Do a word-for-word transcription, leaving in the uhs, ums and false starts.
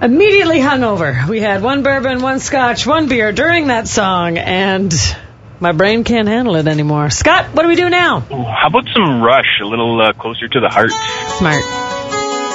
immediately hungover. We had one bourbon, one scotch, one beer during that song, and my brain can't handle it anymore. Scott, what do we do now? How about some Rush, a little uh, closer to the heart? Smart.